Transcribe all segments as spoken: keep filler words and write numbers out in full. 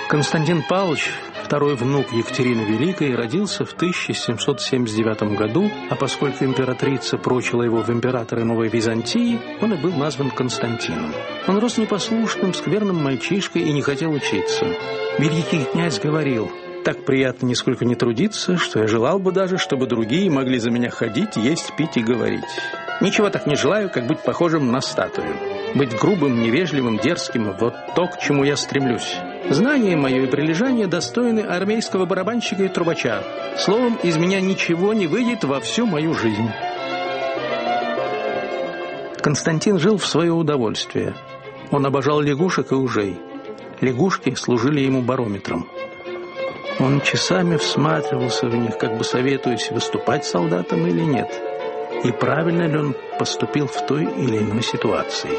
Константин Павлович, второй внук Екатерины Великой, родился в тысяча семьсот семьдесят девятом году, а поскольку императрица прочила его в императоры Новой Византии, он и был назван Константином. Он рос непослушным, скверным мальчишкой и не хотел учиться. Великий князь говорил: «Так приятно нисколько не трудиться, что я желал бы даже, чтобы другие могли за меня ходить, есть, пить и говорить. Ничего так не желаю, как быть похожим на статую. Быть грубым, невежливым, дерзким – вот то, к чему я стремлюсь. Знание мое и прилежание достойны армейского барабанщика и трубача. Словом, из меня ничего не выйдет во всю мою жизнь». Константин жил в свое удовольствие. Он обожал лягушек и ужей. Лягушки служили ему барометром. Он часами всматривался в них, как бы советуясь, выступать солдатом или нет, и правильно ли он поступил в той или иной ситуации.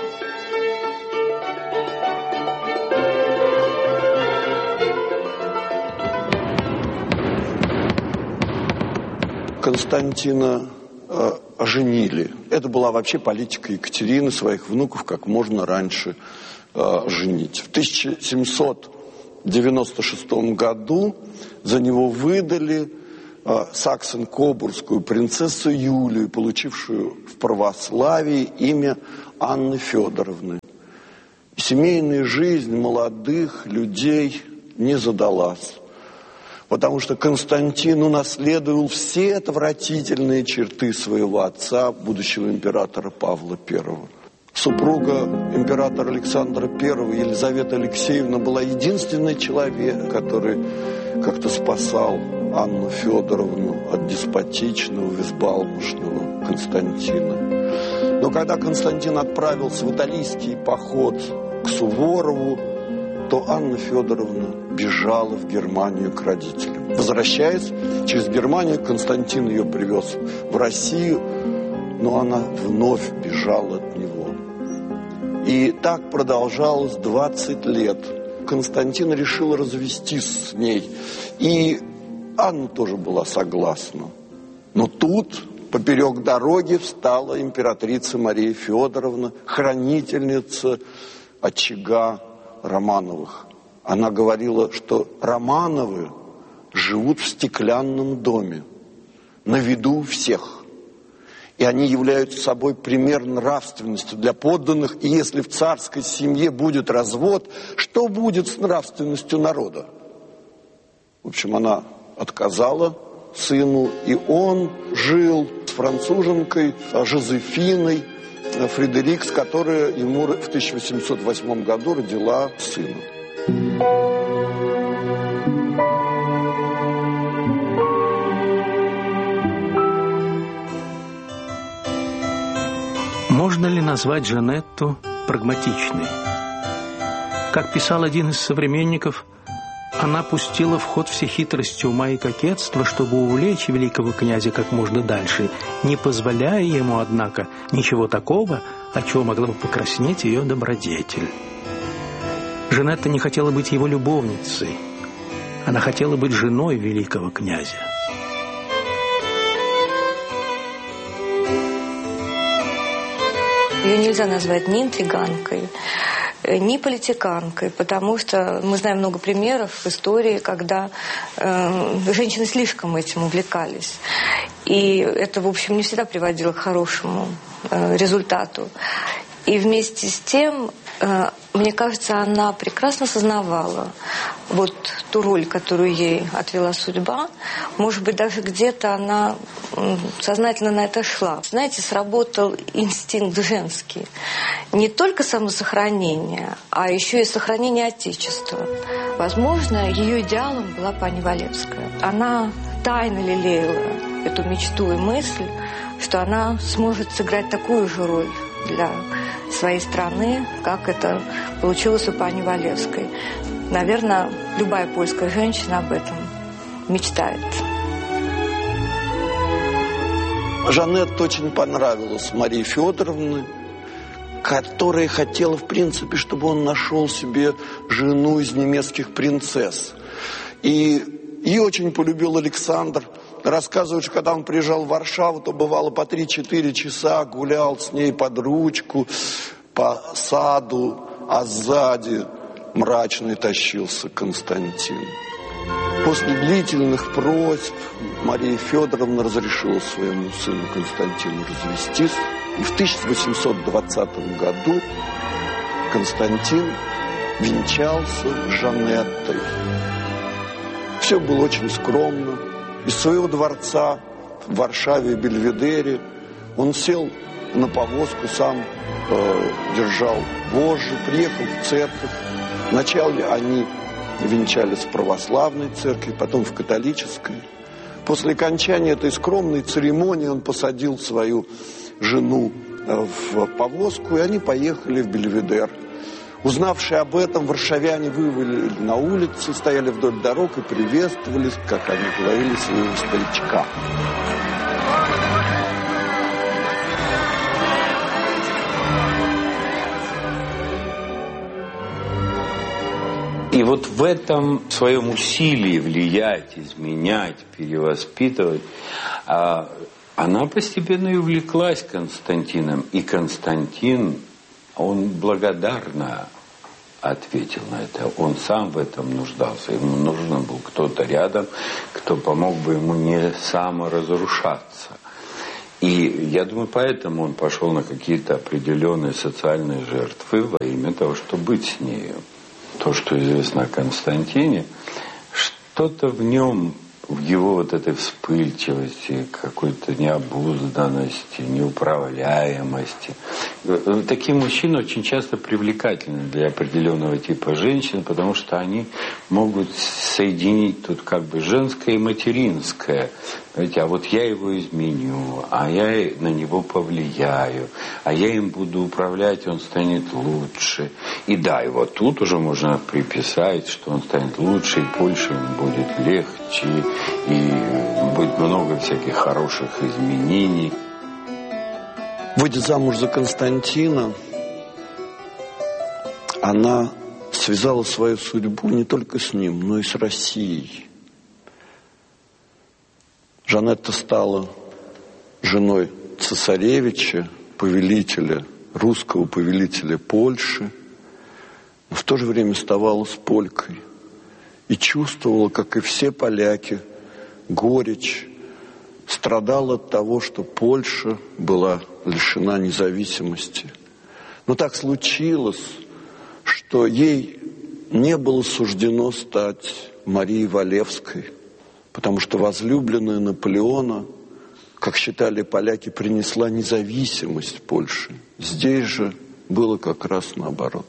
Константина э, оженили. Это была вообще политика Екатерины, своих внуков как можно раньше э, женить. В тысяча семьсот девяносто шестом году за него выдали э, саксон-кобургскую принцессу Юлию, получившую в православии имя Анны Федоровны. Семейная жизнь молодых людей не задалась, потому что Константин унаследовал все отвратительные черты своего отца, будущего императора Павла Первого. Супруга императора Александра Первого, Елизавета Алексеевна, была единственный человек, который как-то спасал Анну Федоровну от деспотичного, взбалмошного Константина. Но когда Константин отправился в италийский поход к Суворову, то Анна Федоровна бежала в Германию к родителям. Возвращаясь через Германию, Константин ее привез в Россию, но она вновь бежала от него. И так продолжалось двадцать лет. Константин решил развестись с ней, и Анна тоже была согласна. Но тут поперек дороги встала императрица Мария Федоровна, хранительница очага Романовых. Она говорила, что Романовы живут в стеклянном доме, на виду у всех. И они являются собой пример нравственности для подданных. И если в царской семье будет развод, что будет с нравственностью народа? В общем, она отказала сыну, и он жил с француженкой Жозефиной Фредерикс, которая ему в тысяча восемьсот восьмом году родила сына. Можно ли назвать Жанетту прагматичной? Как писал один из современников, она пустила в ход все хитрости ума и кокетства, чтобы увлечь великого князя как можно дальше, не позволяя ему, однако, ничего такого, от чего могла бы покраснеть ее добродетель. Жанетта не хотела быть его любовницей, она хотела быть женой великого князя. Ее нельзя назвать ни интриганкой, ни политиканкой, потому что мы знаем много примеров в истории, когда э, женщины слишком этим увлекались. И это, в общем, не всегда приводило к хорошему э, результату. И вместе с тем, э, мне кажется, она прекрасно сознавала вот ту роль, которую ей отвела судьба. Может быть, даже где-то она сознательно на это шла. Знаете, сработал инстинкт женский. Не только самосохранение, а еще и сохранение Отечества. Возможно, ее идеалом была пани Валевская. Она тайно лелеяла эту мечту и мысль, что она сможет сыграть такую же роль для своей страны, как это получилось у пани Валевской. Наверное, любая польская женщина об этом мечтает. Жанетта очень понравилась Марии Федоровне, которая хотела, в принципе, чтобы он нашел себе жену из немецких принцесс. И ее очень полюбил Александр. Рассказывают, что когда он приезжал в Варшаву, то бывало по три-четыре часа гулял с ней под ручку по саду, а сзади мрачный тащился Константин. После длительных просьб Мария Федоровна разрешила своему сыну Константину развестись. И в тысяча восемьсот двадцатом году Константин венчался с Жанеттой. Все было очень скромно. Из своего дворца в Варшаве, Бельведере он сел на повозку, сам э, держал вожжи, приехал в церковь. Вначале они венчались в православной церкви, потом в католической. После окончания этой скромной церемонии он посадил свою жену в повозку, и они поехали в Бельведер. Узнавшие об этом, варшавяне вывалили на улицы, стояли вдоль дорог и приветствовали, как они говорили, своего старичка. И вот в этом своем усилии влиять, изменять, перевоспитывать, она постепенно и увлеклась Константином. И Константин, он благодарно ответил на это. Он сам в этом нуждался. Ему нужен был кто-то рядом, кто помог бы ему не саморазрушаться. И я думаю, поэтому он пошел на какие-то определенные социальные жертвы во имя того, чтобы быть с нею. То, что известно о Константине, что-то в нем, в его вот этой вспыльчивости, какой-то необузданности, неуправляемости. Такие мужчины очень часто привлекательны для определенного типа женщин, потому что они могут соединить тут как бы женское и материнское. Знаете, а вот я его изменю, а я на него повлияю, а я им буду управлять, он станет лучше. И да, и вот тут уже можно приписать, что он станет лучше, и Польше будет легче, и будет много всяких хороших изменений. Выйдя замуж за Константина, она связала свою судьбу не только с ним, но и с Россией. Жанетта стала женой цесаревича, повелителя, русского повелителя Польши, но в то же время оставалась полькой и чувствовала, как и все поляки, горечь, страдала от того, что Польша была лишена независимости. Но так случилось, что ей не было суждено стать Марией Валевской, потому что возлюбленная Наполеона, как считали поляки, принесла независимость Польши. Здесь же было как раз наоборот.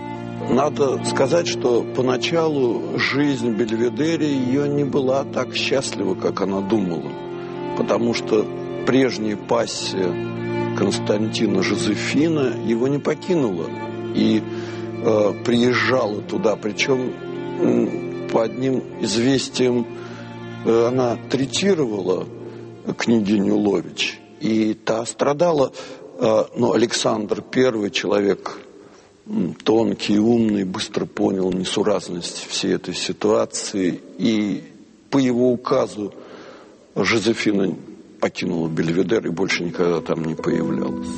Надо сказать, что поначалу жизнь в Бельведере ее не была так счастлива, как она думала, потому что прежняя пассия Константина Жозефина его не покинула и э, приезжала туда, причем э, по одним известиям э, она третировала княгиню Лович, и та страдала, э, но Александр Первый, человек тонкий, умный, быстро понял несуразность всей этой ситуации, и по его указу Жозефина покинула Бельведер и больше никогда там не появлялась.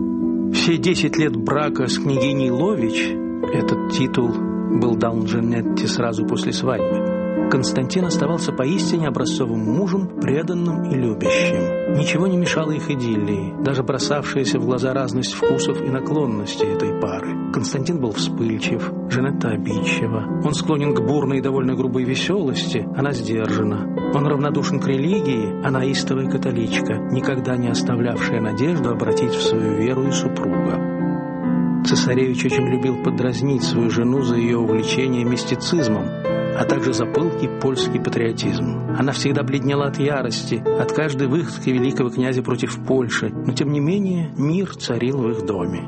Все десять лет брака с княгиней Лович, этот титул был дан Жанетте сразу после свадьбы, Константин оставался поистине образцовым мужем, преданным и любящим. Ничего не мешало их идиллии, даже бросавшаяся в глаза разность вкусов и наклонностей этой пары. Константин был вспыльчив, Жанетта обидчива. Он склонен к бурной и довольно грубой веселости, она сдержана. Он равнодушен к религии, она истовая католичка, никогда не оставлявшая надежду обратить в свою веру и супруга. Цесаревич очень любил подразнить свою жену за ее увлечение мистицизмом, а также за пылкий польский патриотизм. Она всегда бледнела от ярости, от каждой выходки великого князя против Польши, но тем не менее мир царил в их доме.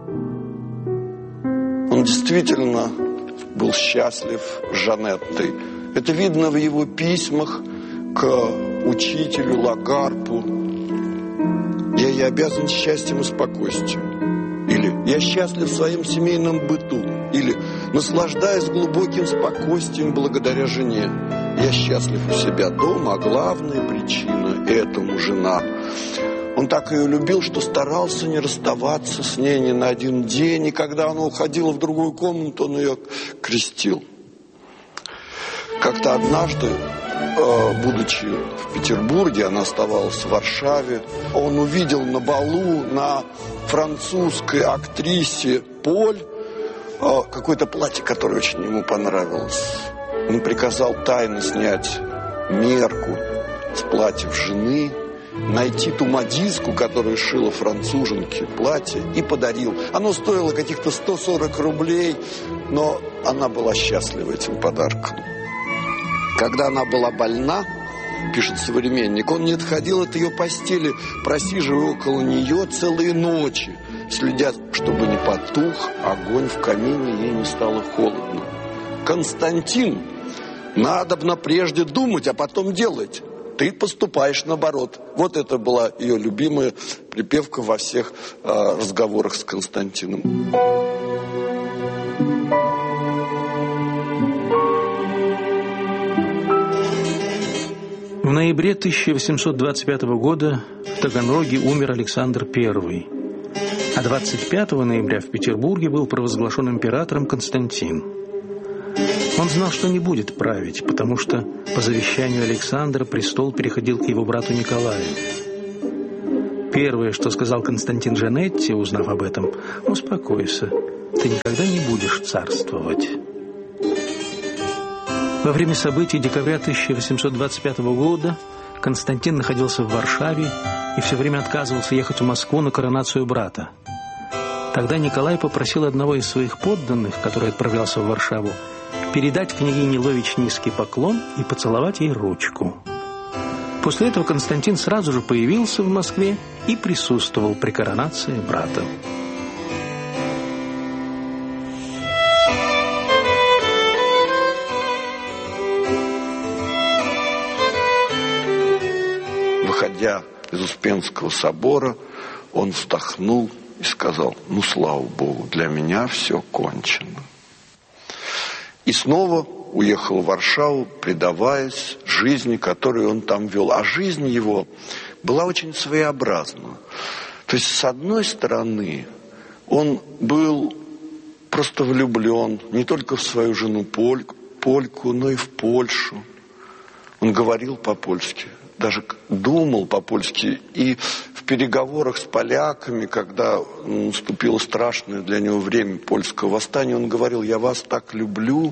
Он действительно был счастлив с Жанеттой. Это видно в его письмах к учителю Лагарпу. «Я ей обязан счастьем и спокойствием». Или «Я счастлив в своем семейном быту». Или «Наслаждаясь глубоким спокойствием благодаря жене». «Я счастлив у себя дома, а главная причина этому жена». Он так ее любил, что старался не расставаться с ней ни на один день. И когда она уходила в другую комнату, он ее крестил. Как-то однажды, будучи в Петербурге, она оставалась в Варшаве, он увидел на балу на французской актрисе Поль какое-то платье, которое очень ему понравилось. Он приказал тайно снять мерку с платьев жены, найти ту модистку, которая шила француженке платье, и подарил. Оно стоило каких-то сто сорок рублей, но она была счастлива этим подарком. Когда она была больна, пишет современник, он не отходил от ее постели, просиживая около нее целые ночи, следя, чтобы не потух огонь в камине, ей не стало холодно. Константин, надобно прежде думать, а потом делать. Ты поступаешь наоборот. Вот это была ее любимая припевка во всех э, разговорах с Константином. В ноябре тысяча восемьсот двадцать пятого года в Таганроге умер Александр Первый, а двадцать пятого ноября в Петербурге был провозглашен императором Константин. Он знал, что не будет править, потому что по завещанию Александра престол переходил к его брату Николаю. Первое, что сказал Константин Жанетти, узнав об этом: «Успокойся, ты никогда не будешь царствовать». Во время событий декабря тысяча восемьсот двадцать пятого года Константин находился в Варшаве и все время отказывался ехать в Москву на коронацию брата. Тогда Николай попросил одного из своих подданных, который отправлялся в Варшаву, передать княгине Лович низкий поклон и поцеловать ей ручку. После этого Константин сразу же появился в Москве и присутствовал при коронации брата. Выходя из Успенского собора, он вздохнул и сказал: ну, слава Богу, для меня все кончено. И снова уехал в Варшаву, предаваясь жизни, которую он там вел. А жизнь его была очень своеобразна. То есть, с одной стороны, он был просто влюблен не только в свою жену Польку, Польку, но и в Польшу. Он говорил по-польски, даже думал по-польски. И в переговорах с поляками, когда наступило страшное для него время польского восстания, он говорил: я вас так люблю,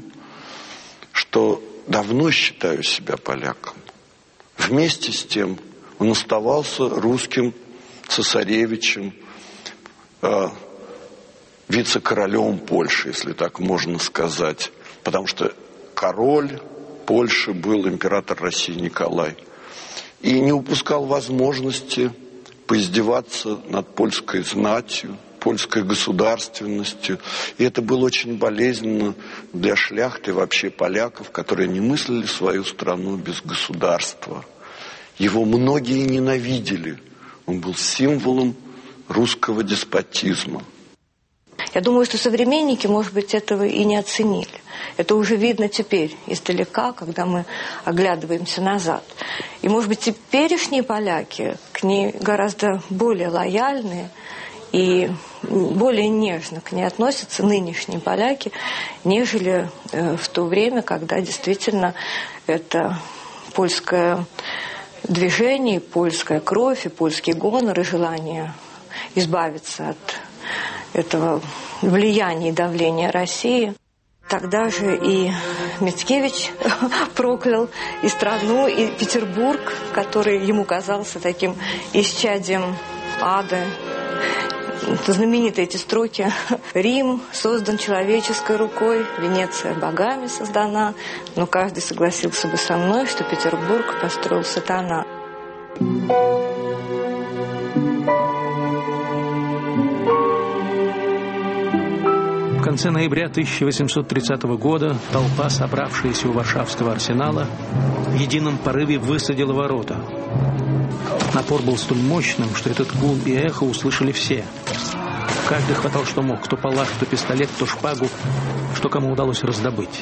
что давно считаю себя поляком. Вместе с тем он оставался русским цесаревичем, э, вице-королем Польши, если так можно сказать. Потому что король Польши был император России Николай. И не упускал возможности поиздеваться над польской знатью, польской государственностью. И это было очень болезненно для шляхты, вообще поляков, которые не мыслили свою страну без государства. Его многие ненавидели. Он был символом русского деспотизма. Я думаю, что современники, может быть, этого и не оценили. Это уже видно теперь, издалека, когда мы оглядываемся назад. И, может быть, теперешние поляки к ней гораздо более лояльные и более нежно к ней относятся, нынешние поляки, нежели в то время, когда действительно это польское движение, польская кровь и польский гонор и желание избавиться от этого влияния и давления России. Тогда же и Мицкевич проклял и страну, и Петербург, который ему казался таким исчадием ада. Знаменитые эти строки: «Рим создан человеческой рукой, Венеция богами создана, но каждый согласился бы со мной, что Петербург построил сатана». В конце ноября тысяча восемьсот тридцатого года толпа, собравшаяся у Варшавского арсенала, в едином порыве высадила ворота. Напор был столь мощным, что этот гул и эхо услышали все. Каждый хватал что мог, кто палаш, кто пистолет, кто шпагу, что кому удалось раздобыть.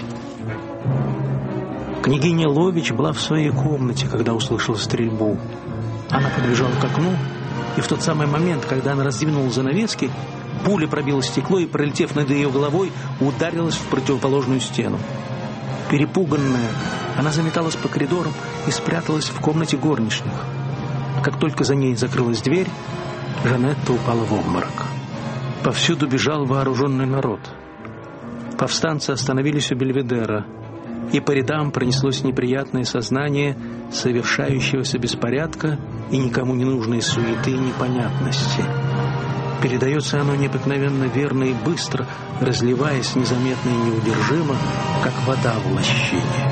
Княгиня Лович была в своей комнате, когда услышала стрельбу. Она подбежала к окну И в тот самый момент, когда она раздвинула занавески, пуля пробила стекло и, пролетев над ее головой, ударилась в противоположную стену. Перепуганная, она заметалась по коридорам и спряталась в комнате горничных. Как только за ней закрылась дверь, Жанетта упала в обморок. Повсюду бежал вооруженный народ. Повстанцы остановились у Бельведера, и по рядам пронеслось неприятное сознание совершающегося беспорядка и никому не нужной суеты и непонятности. Передается оно необыкновенно верно и быстро, разливаясь незаметно и неудержимо, как вода в лощине.